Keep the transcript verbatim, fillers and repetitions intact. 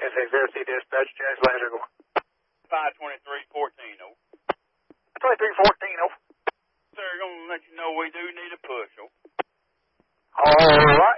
S A zero C dispatch, James Lander going. five twenty-three fourteen, oh. twenty-three fourteen, oh. Sir, going to let you know we do need a push, oh. All right.